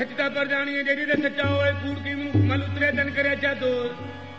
सचता पर जानिए जेडी दे सच्चा होए कूड़ की मल उतरे तन करे अच्छा दोस्त